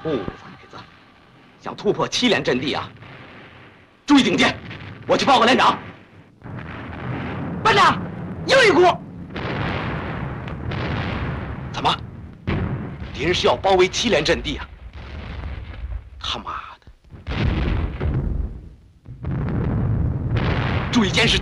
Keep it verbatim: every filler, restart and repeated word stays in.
兔崽子，想突破七连阵地啊！注意警戒，我去报告连长。班长，又一股！怎么？敌人是要包围七连阵地啊！他妈的！注意监视，